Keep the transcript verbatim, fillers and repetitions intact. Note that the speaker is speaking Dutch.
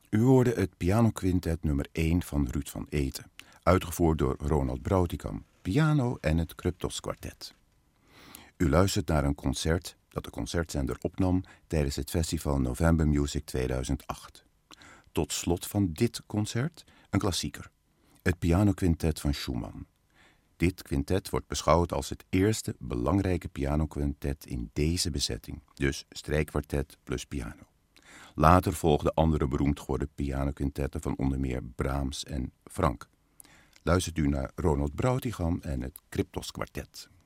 U hoorde het pianoquintet nummer één van Ruud van Eeten, uitgevoerd door Ronald Brautigam, piano en het Kryptos Kwartet. U luistert naar een concert dat de concertzender opnam tijdens het festival November Music tweeduizend acht. Tot slot van dit concert een klassieker, het pianoquintet van Schumann. Dit quintet wordt beschouwd als het eerste belangrijke pianoquintet in deze bezetting, dus strijkkwartet plus piano. Later volgden andere beroemd geworden pianoquintetten van onder meer Brahms en Franck. Luistert u naar Ronald Brautigam en het Kryptos Kwartet.